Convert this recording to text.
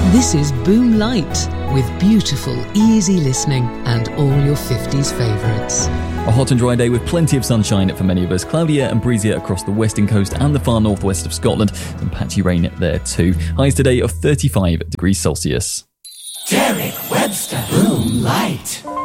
This is Boom Light, with beautiful, easy listening and all your 50s favourites. A hot and dry day with plenty of sunshine for many of us. Cloudier and breezier across the western coast and the far northwest of Scotland. And patchy rain there too. Highs today of 35 degrees Celsius. Derek Webster, Boom Light.